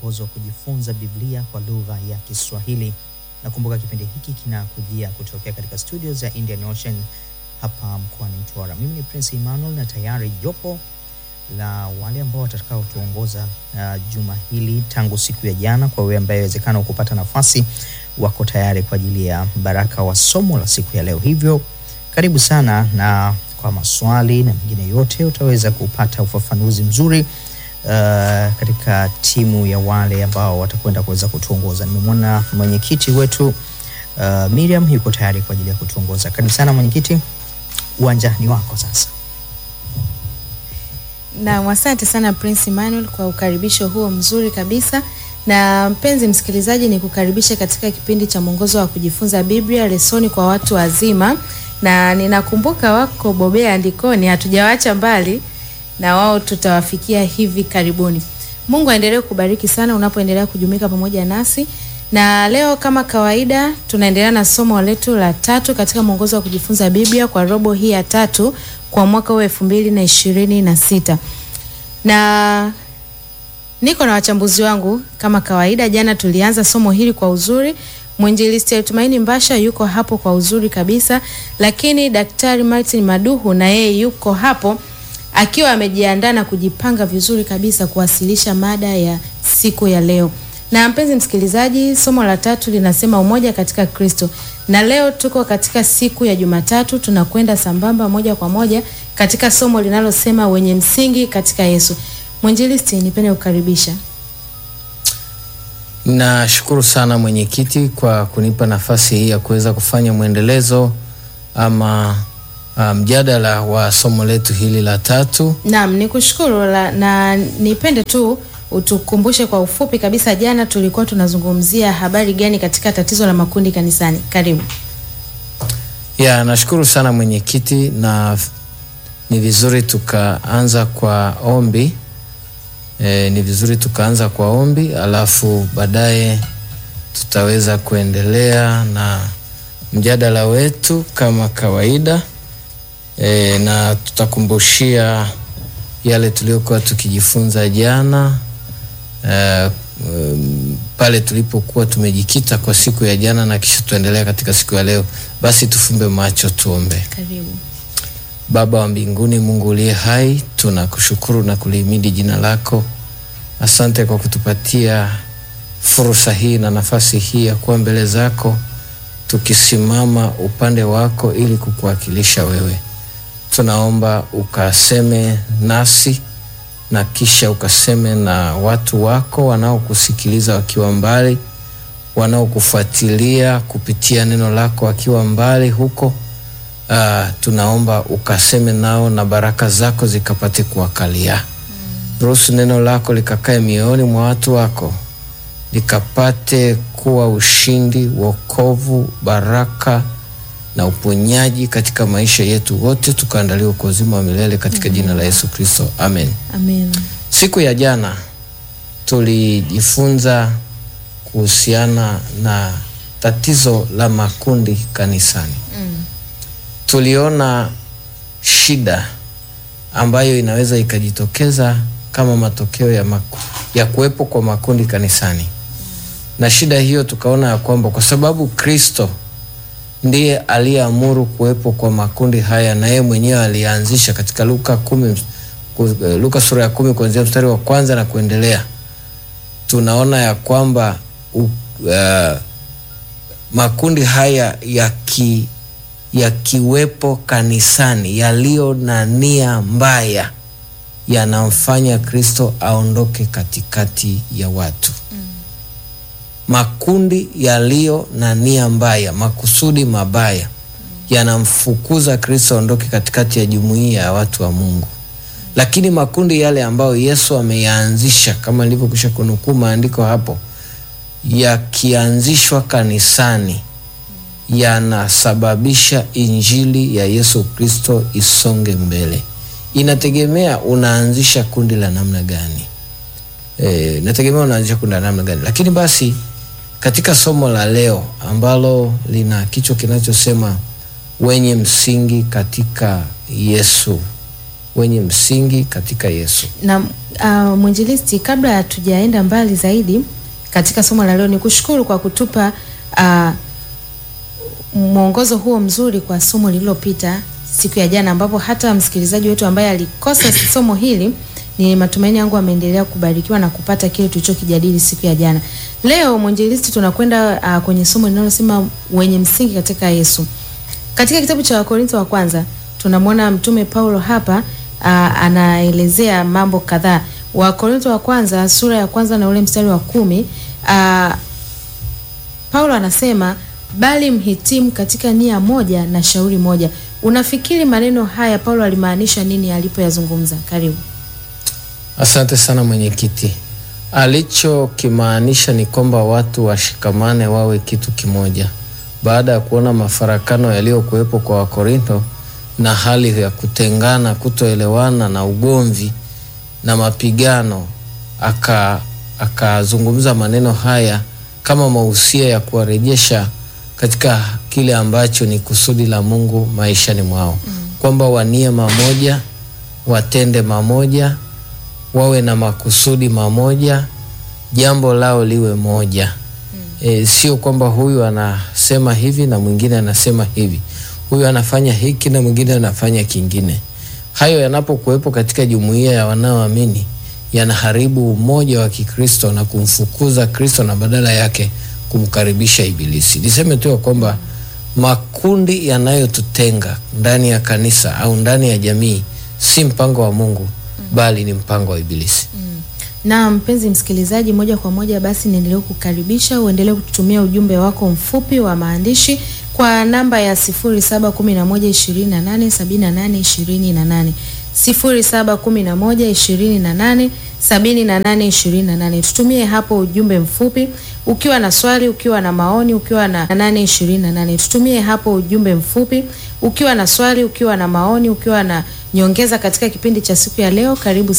mwongozo wa kujifunza Biblia kwa lugha ya Kiswahili. Nakumbuka kipindi hiki kinakujia kutokea katika studio za Indian Ocean hapa mkoani Mtwara. Mimi ni Prince Emmanuel na tayari jopo la wale ambao watakao tuongoza juma hili tangu siku ya jana, kwa wewe ambaye inawezekana ukupata nafasi, wako tayari kwa ajili ya baraka wa somo la siku ya leo. Hivyo karibu sana, na kwa maswali na mengine yote utaweza kupata ufafanuzi mzuri katika timu ya wale ambao watakwenda kuweza kutuongoza. Nimemwona mwenyekiti wetu Miriam yuko tayari kwa ajili ya kutuongoza. Karibu sana mwenyekiti, uwanja ni wako sasa. Na asante sana Prince Emmanuel kwa ukaribisho huo mzuri kabisa. Na mpenzi msikilizaji, ni kukaribisha katika kipindi cha mwongozo wa kujifunza Biblia, lesoni kwa watu wazima. Na ninakumbuka wako bobea andikoni, hatujawaacha mbali, na wao tutawafikia hivi karibuni. Mungu aendelee kubariki sana unapoendelea kujumuika pamoja nasi. Na leo kama kawaida tunaendelea na somo letu la 3 katika mwongozo wa kujifunza Biblia kwa robo hii ya 3 kwa mwaka wa 2026. Na niko na wachambuzi wangu kama kawaida. Jana tulianza somo hili kwa uzuri. Mwinjilisti Tumaini Mbasha yuko hapo kwa uzuri kabisa, lakini Daktari Martin Maduhu na yeye yuko hapo akiwa amejiandaa na kujipanga vizuri kabisa kuwasilisha mada ya siku ya leo. Na mpenzi msikilizaji, somo la 3 linasema umoja katika Kristo. Na leo tuko katika siku ya Jumatatu, tunakwenda sambamba moja kwa moja katika somo linalosema wenye msingi katika Yesu. Mwinjilisti, nipende kukaribisha. Nashukuru sana mwenyekiti kwa kunipa nafasi hii ya kuweza kufanya mwendelezo ama mjadala wa somo letu hili la 3. Naam, nikushukuru na nipende tu utukumbushe kwa ufupi kabisa, jana tulikuwa tunazungumzia habari gani katika tatizo la makundi kanisani? Karibu. Nashukuru sana mwenyekiti, na ni vizuri tukaanza kwa ombi. Alafu baadaye tutaweza kuendelea na mjadala wetu kama kawaida. Na tutakumbushia yale tuliokuwa tukijifunza jana pale tulipokuwa tumejikita kwa siku ya jana, na kisha tuendelea katika siku ya leo. Basi tufumbe macho tuombe. Karibu. Baba wa mbinguni, Mungu uliye hai, tunakushukuru na kulihimidi jina lako. Asante kwa kutupatia fursa hii na nafasi hii ya kuwa mbele zako, tukisimama upande wako ili kukuwakilisha wewe. Tunaomba ukaseme nasi, na kisha ukaseme na watu wako wanaokusikiliza wakiwa mbali, wanaokufuatilia kupitia neno lako wakiwa mbali huko. Tunaomba ukaseme nao na baraka zako zikapate kuwakalia. Ruhusu neno lako likakae mioyoni mwa watu wako, likapate kuwa ushindi, wokovu, baraka na uponyaji katika maisha yetu wote, tukaandaliwa kwa uzima wa milele katika jina la Yesu Kristo. Amen. Amen. Siku ya jana tulijifunza kuhusiana na tatizo la makundi kanisani. Tuliona shida ambayo inaweza ikajitokeza kama matokeo ya kuwepo kwa makundi kanisani. Na shida hiyo tukaona ya kwamba kwa sababu Kristo ndiye aliyeamuru kuwepo kwa makundi haya, na yeye mwenyewe alianzisha katika Luka sura ya 10 kuanzia mstari wa 1 na kuendelea. Tunaona ya kwamba makundi haya yakiwepo kanisani, yaliyo na nia mbaya, yanamfanya Kristo aondoke katikati ya watu. Makundi yaliyo na nia mbaya, makusudi mabaya, yanamfukuza Kristo aondoke katikati ya jumuiya ya watu wa Mungu. Lakini makundi yale ambayo Yesu ameyaanzisha, kama nilivyokwisha kunukuu maandiko hapo, yakianzishwa kanisani, yanasababisha injili ya Yesu Kristo isonge mbele. Inategemea unaanzisha kundi la namna gani. Lakini basi katika somo la leo ambalo lina kichwa kinachosema wenye msingi katika Yesu, wenye msingi katika Yesu. Na mwinjilisti, kabla hatujaenda mbali zaidi katika somo la leo, ni kushukuru kwa kutupa mwongozo huo mzuri kwa somo lililopita siku ya jana, ambapo hata msikilizaji wetu ambaye alikosa somo hili, ni matumaini yangu ameendelea kubarikiwa na kupata kile tulichokijadili siku ya jana. Leo mwinjilisti, tunakwenda kwenye somo linalosema wenye msingi katika Yesu. Katika kitabu cha Wakorintho wa kwanza tunamwona mtume Paulo hapa anaelezea mambo kadhaa. Wakorintho wa kwanza sura ya kwanza na ule mstari wa 10, Paulo anasema, bali mhitimu katika nia moja na shauri moja. Unafikiri maneno haya Paulo alimaanisha nini alipoyazungumza? Karibu. Asante sana mwenyekiti. Alichokimaanisha ni kwamba watu washikamane, wawe kitu kimoja. Baada ya kuona mafarakano yaliyokuwepo kwa Wakorintho na hali ya kutengana, kutoelewana na ugomvi na mapigano, akazungumza maneno haya kama mahusia ya kuwarejesha katika kile ambacho ni kusudi la Mungu maishani mwao. Kwamba wanie mamoja, watende mamoja, wawe na makusudi mamoja, jambo lao liwe moja. Sio kwamba huyu anasema hivi na mwingine anasema hivi, huyu anafanya hiki na mwingine anafanya kingine. Hayo yanapokuwepo katika jumuiya ya wanaoamini, yanaharibu umoja wa Kikristo na kumfukuza Kristo na badala yake kumkaribisha Ibilisi. Niseme tu kwamba makundi yanayotutenga ndani ya kanisa au ndani ya jamii si mpango wa Mungu, bali ni mpango wa Ibilisi. Na mpenzi msikilizaji, moja kwa moja basi niendelee kukaribisha uendelee kututumia ujumbe wako mfupi wa maandishi kwa namba ya 0711287828, 0711287828. Tutumie hapo ujumbe mfupi ukiwa na swali, ukiwa na maoni, ukiwa na 828. Tutumie hapo ujumbe mfupi ukiwa na swali, ukiwa na maoni, ukiwa na nyongeza katika kipindi cha siku ya leo. Karibu